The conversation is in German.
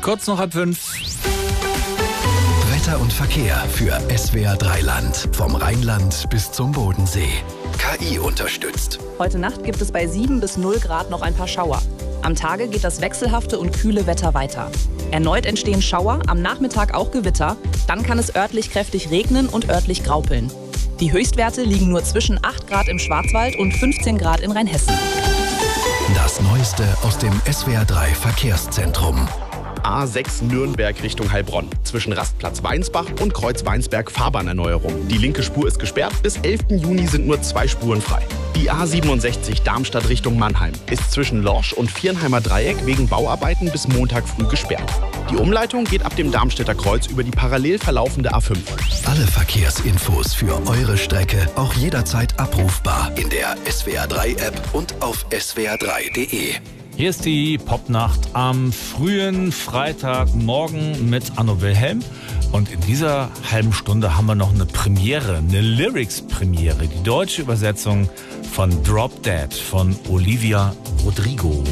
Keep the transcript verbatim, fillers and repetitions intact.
Kurz noch halb fünf. Wetter und Verkehr für S W R drei Land. Vom Rheinland bis zum Bodensee. K I unterstützt. Heute Nacht gibt es bei sieben bis null Grad noch ein paar Schauer. Am Tage geht das wechselhafte und kühle Wetter weiter. Erneut entstehen Schauer, am Nachmittag auch Gewitter. Dann kann es örtlich kräftig regnen und örtlich graupeln. Die Höchstwerte liegen nur zwischen acht Grad im Schwarzwald und fünfzehn Grad in Rheinhessen. Das Neueste aus dem S W R drei Verkehrszentrum. A sechs Nürnberg Richtung Heilbronn. Zwischen Rastplatz Weinsbach und Kreuz Weinsberg Fahrbahnerneuerung. Die linke Spur ist gesperrt. Bis elften Juni sind nur zwei Spuren frei. Die A siebenundsechzig Darmstadt Richtung Mannheim ist zwischen Lorsch und Viernheimer Dreieck wegen Bauarbeiten bis Montag früh gesperrt. Die Umleitung geht ab dem Darmstädter Kreuz über die parallel verlaufende A fünf. Alle Verkehrsinfos für eure Strecke auch jederzeit abrufbar in der S W R drei App und auf s w r drei punkt d e. Hier ist die Popnacht am frühen Freitagmorgen mit Anno Wilhelm. Und in dieser halben Stunde haben wir noch eine Premiere, eine Lyrics-Premiere. Die deutsche Übersetzung von Drop Dead von Olivia Rodrigo.